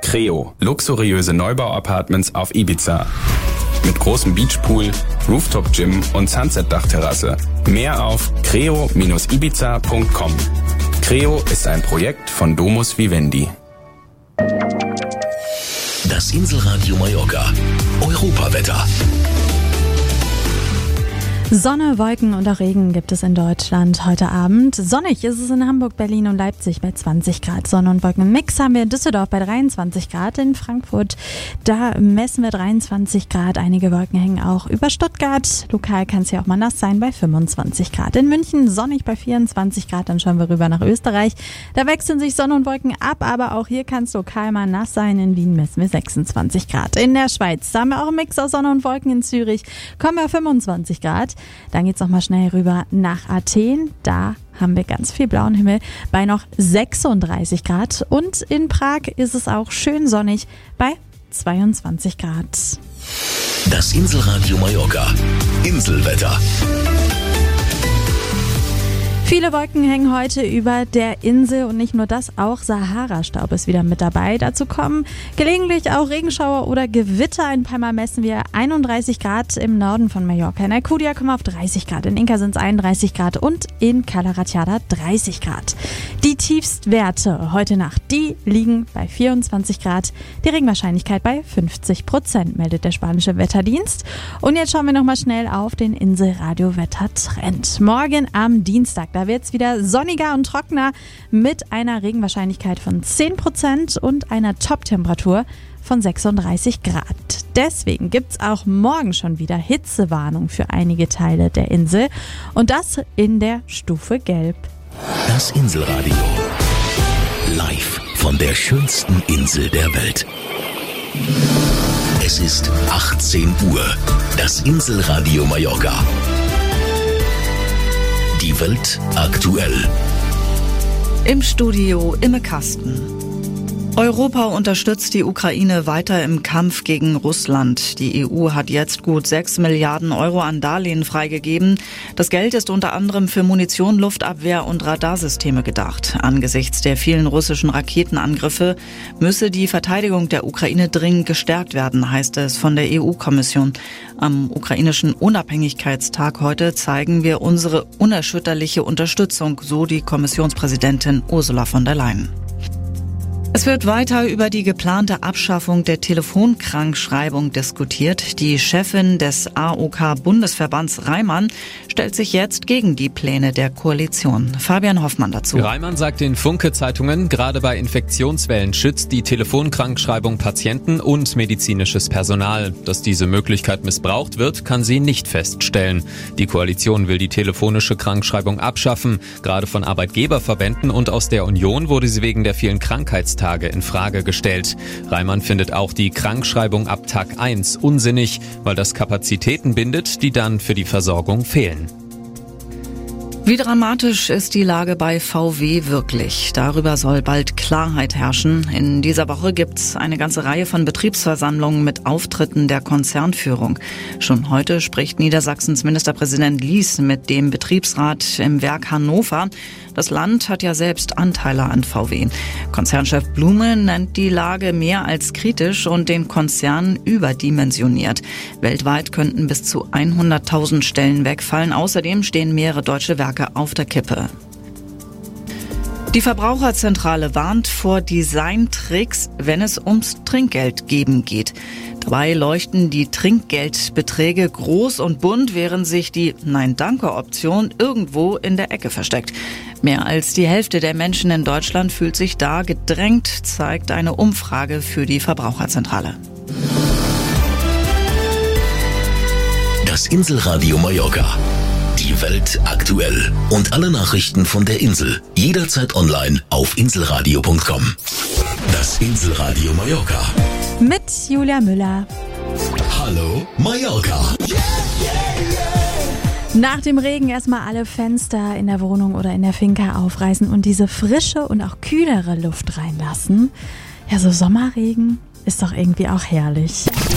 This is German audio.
Creo, luxuriöse Neubau-Apartments auf Ibiza. Mit großem Beachpool, Rooftop-Gym und Sunset-Dachterrasse. Mehr auf creo-ibiza.com. Creo ist ein Projekt von Domus Vivendi. Das Inselradio Mallorca. Europawetter. Sonne, Wolken und auch Regen gibt es in Deutschland heute Abend. Sonnig ist es in Hamburg, Berlin und Leipzig bei 20 Grad. Sonne- und Wolkenmix haben wir in Düsseldorf bei 23 Grad. In Frankfurt, da messen wir 23 Grad. Einige Wolken hängen auch über Stuttgart. Lokal kann es ja auch mal nass sein bei 25 Grad. In München sonnig bei 24 Grad. Dann schauen wir rüber nach Österreich. Da wechseln sich Sonne und Wolken ab, aber auch hier kann es lokal mal nass sein. In Wien messen wir 26 Grad. In der Schweiz, da haben wir auch einen Mix aus Sonne und Wolken. In Zürich kommen wir auf 25 Grad. Dann geht's noch mal schnell rüber nach Athen. Da haben wir ganz viel blauen Himmel bei noch 36 Grad. Und in Prag ist es auch schön sonnig bei 22 Grad. Das Inselradio Mallorca. Inselwetter. Viele Wolken hängen heute über der Insel und nicht nur das, auch Sahara-Staub ist wieder mit dabei. Dazu kommen gelegentlich auch Regenschauer oder Gewitter. In Palma messen wir 31 Grad im Norden von Mallorca. In Alcudia kommen wir auf 30 Grad, in Inca sind es 31 Grad und in Cala Ratjada 30 Grad. Die Tiefstwerte heute Nacht, die liegen bei 24 Grad. Die Regenwahrscheinlichkeit bei 50%, meldet der spanische Wetterdienst. Und jetzt schauen wir nochmal schnell auf den Inselradio-Wettertrend. Morgen am Dienstag, da wird es wieder sonniger und trockener mit einer Regenwahrscheinlichkeit von 10% und einer Top-Temperatur von 36 Grad. Deswegen gibt es auch morgen schon wieder Hitzewarnung für einige Teile der Insel und das in der Stufe Gelb. Das Inselradio. Live von der schönsten Insel der Welt. Es ist 18 Uhr. Das Inselradio Mallorca. Die Welt aktuell. Im Studio Imme Kasten. Europa unterstützt die Ukraine weiter im Kampf gegen Russland. Die EU hat jetzt gut 6 Milliarden Euro an Darlehen freigegeben. Das Geld ist unter anderem für Munition, Luftabwehr und Radarsysteme gedacht. Angesichts der vielen russischen Raketenangriffe müsse die Verteidigung der Ukraine dringend gestärkt werden, heißt es von der EU-Kommission. Am ukrainischen Unabhängigkeitstag heute zeigen wir unsere unerschütterliche Unterstützung, so die Kommissionspräsidentin Ursula von der Leyen. Es wird weiter über die geplante Abschaffung der Telefonkrankschreibung diskutiert. Die Chefin des AOK-Bundesverbands Reimann stellt sich jetzt gegen die Pläne der Koalition. Fabian Hoffmann dazu. Reimann sagt den Funke-Zeitungen, gerade bei Infektionswellen schützt die Telefonkrankschreibung Patienten und medizinisches Personal. Dass diese Möglichkeit missbraucht wird, kann sie nicht feststellen. Die Koalition will die telefonische Krankschreibung abschaffen. Gerade von Arbeitgeberverbänden und aus der Union wurde sie wegen der vielen Krankheitstage in Frage gestellt. Reimann findet auch die Krankschreibung ab Tag 1 unsinnig, weil das Kapazitäten bindet, die dann für die Versorgung fehlen. Wie dramatisch ist die Lage bei VW wirklich? Darüber soll bald Klarheit herrschen. In dieser Woche gibt's eine ganze Reihe von Betriebsversammlungen mit Auftritten der Konzernführung. Schon heute spricht Niedersachsens Ministerpräsident Lies mit dem Betriebsrat im Werk Hannover. Das Land hat ja selbst Anteile an VW. Konzernchef Blume nennt die Lage mehr als kritisch und den Konzern überdimensioniert. Weltweit könnten bis zu 100.000 Stellen wegfallen. Außerdem stehen mehrere deutsche Werke auf der Kippe. Die Verbraucherzentrale warnt vor Designtricks, wenn es ums Trinkgeld geben geht. Dabei leuchten die Trinkgeldbeträge groß und bunt, während sich die Nein-Danke-Option irgendwo in der Ecke versteckt. Mehr als die Hälfte der Menschen in Deutschland fühlt sich da gedrängt, zeigt eine Umfrage für die Verbraucherzentrale. Das Inselradio Mallorca. Die Welt aktuell. Und alle Nachrichten von der Insel. Jederzeit online auf inselradio.com. Das Inselradio Mallorca. Mit Julia Müller. Hallo Mallorca. Nach dem Regen erstmal alle Fenster in der Wohnung oder in der Finca aufreißen und diese frische und auch kühlere Luft reinlassen. Ja, so Sommerregen ist doch irgendwie auch herrlich.